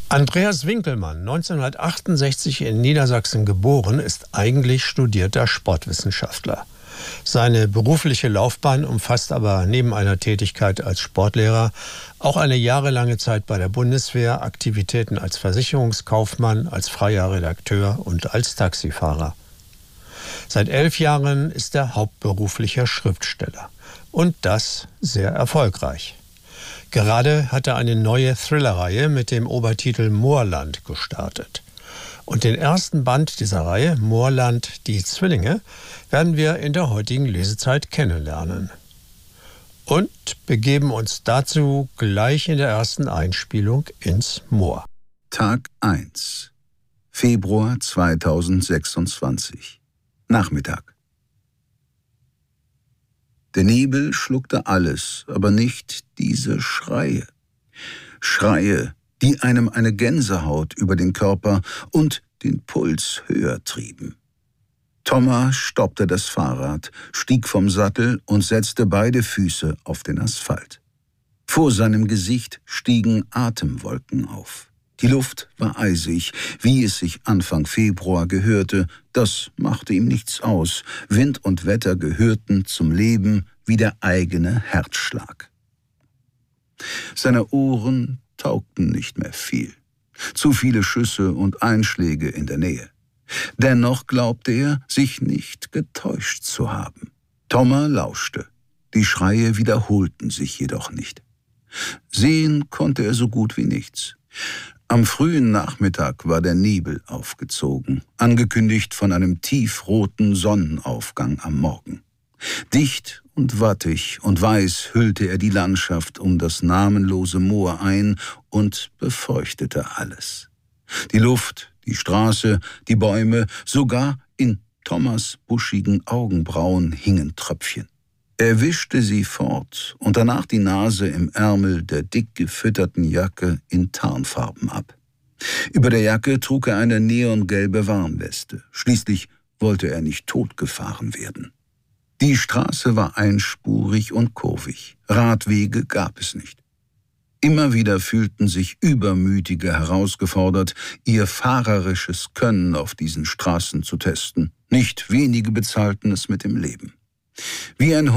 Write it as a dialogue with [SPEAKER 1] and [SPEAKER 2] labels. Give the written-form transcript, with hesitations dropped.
[SPEAKER 1] Andreas Winkelmann, 1968 in Niedersachsen geboren, ist eigentlich studierter Sportwissenschaftler. Seine berufliche Laufbahn umfasst aber neben einer Tätigkeit als Sportlehrer auch eine jahrelange Zeit bei der Bundeswehr, Aktivitäten als Versicherungskaufmann, als freier Redakteur und als Taxifahrer. Seit 11 Jahren ist er hauptberuflicher Schriftsteller. Und das sehr erfolgreich. Gerade hat er eine neue Thrillerreihe mit dem Obertitel Moorland gestartet. Und den ersten Band dieser Reihe, Moorland, die Zwillinge, werden wir in der heutigen Lesezeit kennenlernen. Und begeben uns dazu gleich in der ersten Einspielung ins Moor.
[SPEAKER 2] Tag 1. Februar 2026. Nachmittag. Der Nebel schluckte alles, aber nicht diese Schreie. Schreie, die einem eine Gänsehaut über den Körper und den Puls höher trieben. Thomas stoppte das Fahrrad, stieg vom Sattel und setzte beide Füße auf den Asphalt. Vor seinem Gesicht stiegen Atemwolken auf. Die Luft war eisig, wie es sich Anfang Februar gehörte. Das machte ihm nichts aus. Wind und Wetter gehörten zum Leben wie der eigene Herzschlag. Seine Ohren taugten nicht mehr viel. Zu viele Schüsse und Einschläge in der Nähe. Dennoch glaubte er, sich nicht getäuscht zu haben. Thomas lauschte. Die Schreie wiederholten sich jedoch nicht. Sehen konnte er so gut wie nichts. Am frühen Nachmittag war der Nebel aufgezogen, angekündigt von einem tiefroten Sonnenaufgang am Morgen. Dicht und wattig und weiß hüllte er die Landschaft um das namenlose Moor ein und befeuchtete alles. Die Luft, die Straße, die Bäume, sogar in Thomas' buschigen Augenbrauen hingen Tröpfchen. Er wischte sie fort und danach die Nase im Ärmel der dick gefütterten Jacke in Tarnfarben ab. Über der Jacke trug er eine neongelbe Warnweste. Schließlich wollte er nicht totgefahren werden. Die Straße war einspurig und kurvig. Radwege gab es nicht. Immer wieder fühlten sich Übermütige herausgefordert, ihr fahrerisches Können auf diesen Straßen zu testen. Nicht wenige bezahlten es mit dem Leben. Wie ein